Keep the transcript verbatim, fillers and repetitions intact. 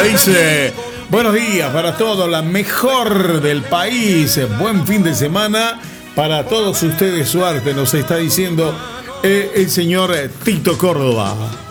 dice: buenos días para todos, la mejor del país. Buen fin de semana para todos ustedes. Suerte, nos está diciendo eh, el señor Tito Córdoba.